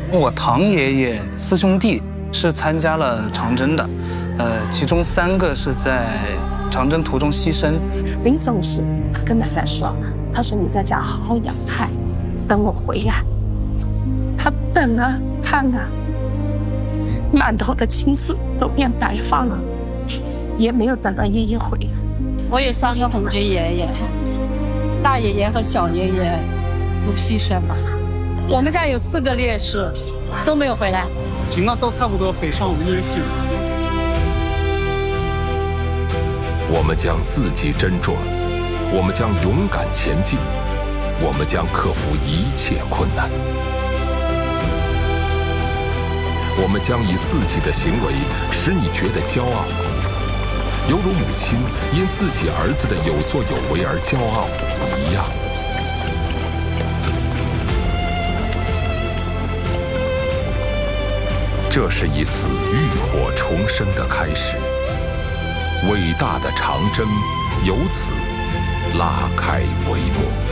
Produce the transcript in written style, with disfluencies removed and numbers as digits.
我堂爷爷4兄弟是参加了长征的，其中3个是在长征途中牺牲。 临走时，他跟奶奶说：“他说你在家好好养胎，等我回来。”他等啊看啊，满头的青丝都变白发了，也没有等到爷爷回来。 我有3个红军爷爷，大爷爷和小爷爷都牺牲了。我们家有4个烈士，都没有回来。 行了，都差不多北上无音信。 我们将自己珍重，我们将勇敢前进，我们将克服一切困难。我们将以自己的行为使你觉得骄傲，犹如母亲因自己儿子的有作有为而骄傲一样。这是一次浴火重生的开始，伟大的长征由此拉开帷幕。